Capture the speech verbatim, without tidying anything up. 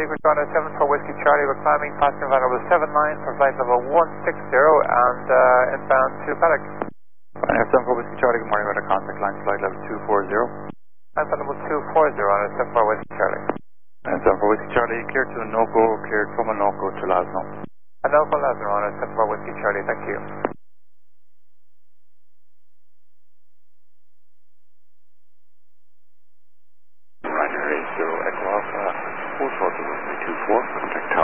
we're going to seven four Whiskey Charlie, we're climbing passenger flight level seven nine for flight level one six zero and uh, inbound to Paddock. seven four Whiskey Charlie, good morning, we're at contact line flight level two four zero. And flight level two four zero on a seven four Whiskey Charlie. And seven four Whiskey Charlie, cleared to a no-go, cleared from a no-go to Lasno. And Alpha Lazaro on a seven four Whiskey Charlie, thank you. Roger, eight zero Echo Alpha, four four to Whiskey two four, contact